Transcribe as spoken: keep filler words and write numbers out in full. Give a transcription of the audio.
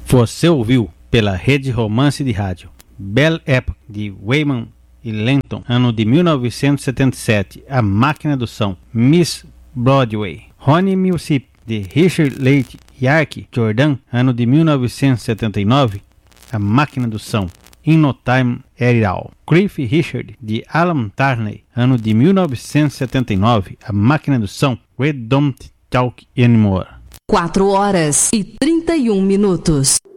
Você ouviu pela Rede Romance de Rádio Belle Époque de Wyman e Lenton, ano de mil novecentos e setenta e sete, A Máquina do Som, Miss Broadway. Honey Mississippi de Richard Leigh Yark Jordan, ano de mil novecentos e setenta e nove, A Máquina do Som, In No Time At All. Cliff Richard de Alan Tarney, ano de mil novecentos e setenta e nove, A Máquina do Som, We Don't Talk Anymore. quatro horas e trinta e um minutos.